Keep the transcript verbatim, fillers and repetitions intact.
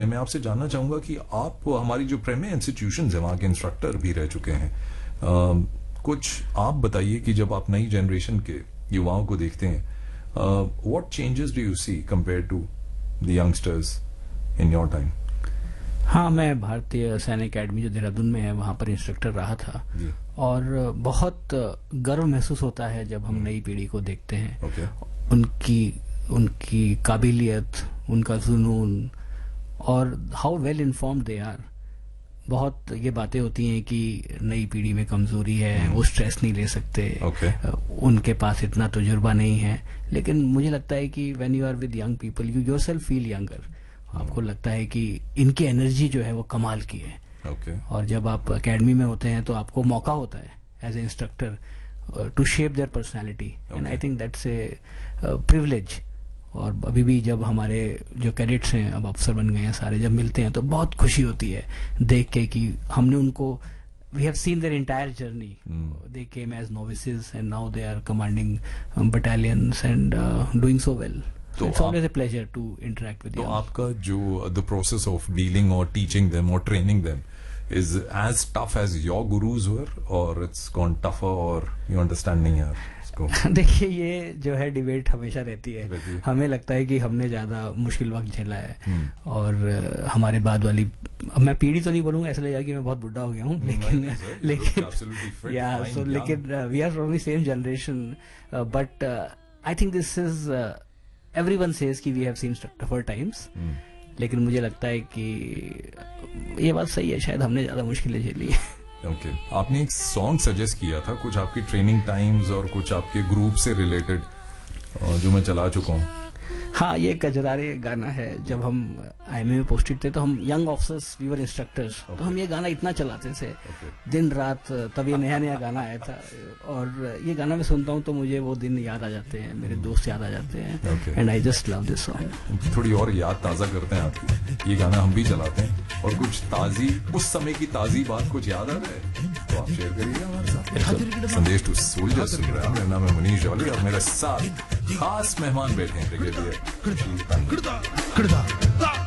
मैं आपसे जानना चाहूंगा कि आप हमारी जो प्रेमियर इंस्टीट्यूशंस है वहां के इंस्ट्रक्टर भी रह चुके हैं, आ, कुछ आप बताइए कि जब आप नई जनरेशन के युवाओं को देखते हैं, what changes do you see compare to the youngsters in your time? हाँ, मैं भारतीय सैन्य अकेडमी जो देहरादून में है वहां पर इंस्ट्रक्टर रहा था और बहुत गर्व महसूस होता है जब हम नई पीढ़ी को देखते हैं। okay. उनकी उनकी काबिलियत, उनका जुनून और how well informed they are. बहुत ये बातें होती हैं कि नई पीढ़ी में कमजोरी है, वो स्ट्रेस नहीं ले सकते, okay. उनके पास इतना तजुर्बा नहीं है, लेकिन मुझे लगता है कि when you are with young people you yourself feel younger. आपको लगता है कि इनकी एनर्जी जो है वो कमाल की है। okay. और जब आप एकेडमी में होते हैं तो आपको मौका होता है as a instructor to shape there personality, and I think that's a privilege. और अभी भी जब हमारे जो कैडेट्स हैं, अब अफसर बन गए हैं सारे, जब मिलते हैं तो बहुत खुशी होती है देख के कि हमने उनको, we have seen their entire journey. They came as नोविसेस and now they are commanding battalions and doing so well. So it's always a pleasure to interact with you. तो आपका जो the process of dealing or teaching them or training them is as tough as your gurus were, or it's gone tougher, or you understand नहीं यार इसको? देखिए, ये जो है डिबेट हमेशा रहती है। हमें लगता है कि हमने ज्यादा मुश्किल वक्त झेला है और हमारे बाद वाली, अब मैं पीढ़ी तो नहीं बोलूंगा ऐसा लगेगा कि मैं बहुत बुढ़ा हो गया हूँ, लेकिन लेकिन या सो लेकिन we are from the same generation, but I think this is everyone says कि we have seen tougher times, hmm. लेकिन मुझे लगता है कि ये बात सही है, शायद हमने ज्यादा मुश्किलें झेली है। Okay okay. आपने एक सॉन्ग सजेस्ट किया था, कुछ आपकी ट्रेनिंग टाइम्स और कुछ आपके ग्रुप से रिलेटेड, जो मैं चला चुका हूँ। हाँ, ये कजरारे गाना है। जब हम आईएमए में पोस्टेड थे तो हम young officers, we were instructors, तो हम ये गाना इतना चलाते थे okay. दिन रात। तब ये नया नया गाना आया था और ये गाना मैं सुनता हूँ तो मुझे वो दिन याद आ जाते हैं, मेरे दोस्त याद आ जाते हैं, and I just love this song. थोड़ी और याद ताज़ा करते हैं आपकी, ये गाना हम भी चलाते हैं और कुछ ताज़ी, उस समय की ताज़ी बात कुछ याद आ रहा है तो आप शेयर करिएगा हमारे साथ। संदेश टू सोल्जर सुन रहे हैं, मेरा नाम है मनीष जौली और मेरे साथ खास मेहमान बैठे हैं ब्रिगेडियर